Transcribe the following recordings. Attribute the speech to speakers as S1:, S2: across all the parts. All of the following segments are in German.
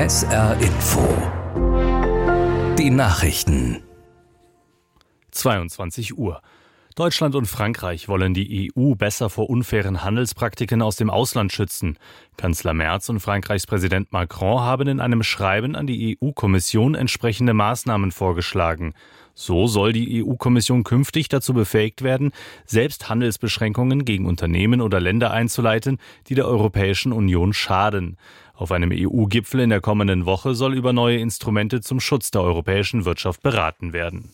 S1: SR Info. Die Nachrichten.
S2: 22 Uhr. Deutschland und Frankreich wollen die EU besser vor unfairen Handelspraktiken aus dem Ausland schützen. Kanzler Merz und Frankreichs Präsident Macron haben in einem Schreiben an die EU-Kommission entsprechende Maßnahmen vorgeschlagen. So soll die EU-Kommission künftig dazu befähigt werden, selbst Handelsbeschränkungen gegen Unternehmen oder Länder einzuleiten, die der Europäischen Union schaden. Auf einem EU-Gipfel in der kommenden Woche soll über neue Instrumente zum Schutz der europäischen Wirtschaft beraten werden.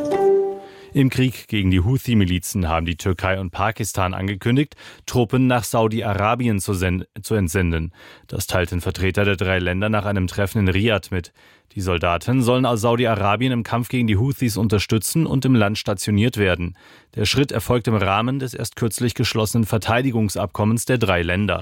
S2: Im Krieg gegen die Houthi-Milizen haben die Türkei und Pakistan angekündigt, Truppen nach Saudi-Arabien zu entsenden. Das teilten Vertreter der 3 Länder nach einem Treffen in Riad mit. Die Soldaten sollen aus Saudi-Arabien im Kampf gegen die Houthis unterstützen und im Land stationiert werden. Der Schritt erfolgt im Rahmen des erst kürzlich geschlossenen Verteidigungsabkommens der 3 Länder.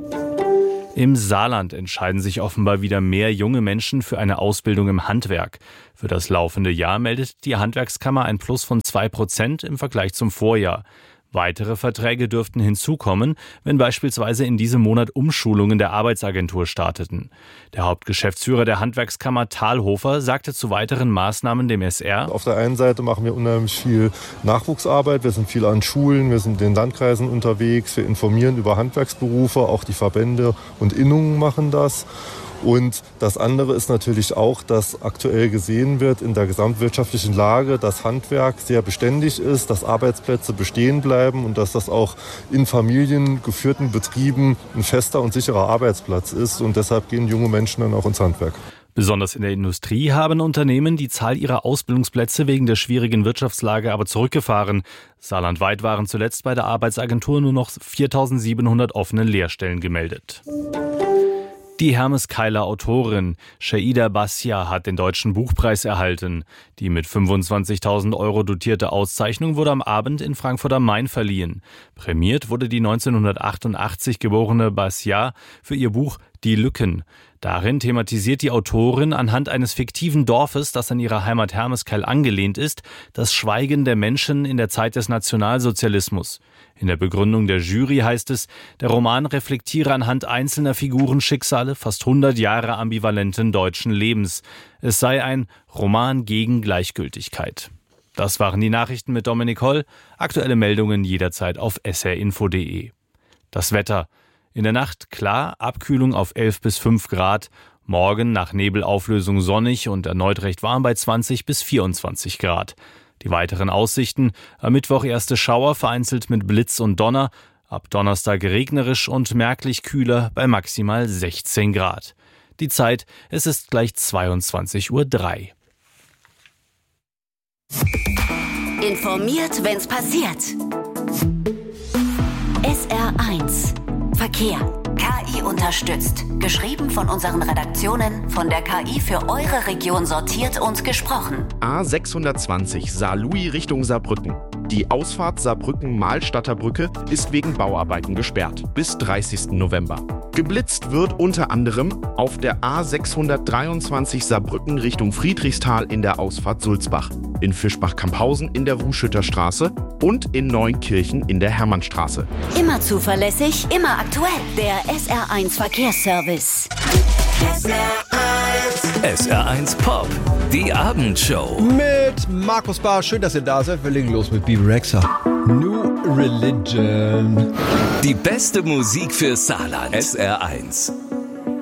S2: Im Saarland entscheiden sich offenbar wieder mehr junge Menschen für eine Ausbildung im Handwerk. Für das laufende Jahr meldet die Handwerkskammer ein Plus von 2% im Vergleich zum Vorjahr. Weitere Verträge dürften hinzukommen, wenn beispielsweise in diesem Monat Umschulungen der Arbeitsagentur starteten. Der Hauptgeschäftsführer der Handwerkskammer Thalhofer sagte zu weiteren Maßnahmen dem SR:
S3: Auf der einen Seite machen wir unheimlich viel Nachwuchsarbeit. Wir sind viel an Schulen, wir sind in den Landkreisen unterwegs. Wir informieren über Handwerksberufe, auch die Verbände und Innungen machen das. Und das andere ist natürlich auch, dass aktuell gesehen wird in der gesamtwirtschaftlichen Lage, dass Handwerk sehr beständig ist, dass Arbeitsplätze bestehen bleiben und dass das auch in familiengeführten Betrieben ein fester und sicherer Arbeitsplatz ist. Und deshalb gehen junge Menschen dann auch ins Handwerk.
S2: Besonders in der Industrie haben Unternehmen die Zahl ihrer Ausbildungsplätze wegen der schwierigen Wirtschaftslage aber zurückgefahren. Saarlandweit waren zuletzt bei der Arbeitsagentur nur noch 4.700 offene Lehrstellen gemeldet. Die Hermes-Keiler-Autorin Shaida Bassia hat den Deutschen Buchpreis erhalten. Die mit 25.000 € dotierte Auszeichnung wurde am Abend in Frankfurt am Main verliehen. Prämiert wurde die 1988 geborene Bassia für ihr Buch Die Lücken. Darin thematisiert die Autorin anhand eines fiktiven Dorfes, das an ihrer Heimat Hermeskeil angelehnt ist, das Schweigen der Menschen in der Zeit des Nationalsozialismus. In der Begründung der Jury heißt es, der Roman reflektiere anhand einzelner Figuren Schicksale fast 100 Jahre ambivalenten deutschen Lebens. Es sei ein Roman gegen Gleichgültigkeit. Das waren die Nachrichten mit Dominik Holl. Aktuelle Meldungen jederzeit auf srinfo.de. Das Wetter. In der Nacht klar, Abkühlung auf 11 bis 5 Grad. Morgen nach Nebelauflösung sonnig und erneut recht warm bei 20 bis 24 Grad. Die weiteren Aussichten: am Mittwoch erste Schauer, vereinzelt mit Blitz und Donner. Ab Donnerstag regnerisch und merklich kühler bei maximal 16 Grad. Die Zeit, es ist gleich 22:03 Uhr.
S4: Informiert, wenn's passiert. SR1 Verkehr. KI unterstützt. Geschrieben von unseren Redaktionen, von der KI für eure Region sortiert und gesprochen.
S5: A620 Saarlouis Richtung Saarbrücken. Die Ausfahrt Saarbrücken-Mahlstadter Brücke ist wegen Bauarbeiten gesperrt bis 30. November. Geblitzt wird unter anderem auf der A623 Saarbrücken Richtung Friedrichsthal in der Ausfahrt Sulzbach, in Fischbach-Kamphausen in der Ruhschütter Straße und in Neunkirchen in der Hermannstraße.
S4: Immer zuverlässig, immer aktuell. Der SR1 Verkehrsservice.
S1: SR1 Pop, die Abendshow.
S6: Mit Markus Bahr. Schön, dass ihr da seid. Wir legen los mit Bebe Rexha. New Religion.
S1: Die beste Musik für Saarland. SR1.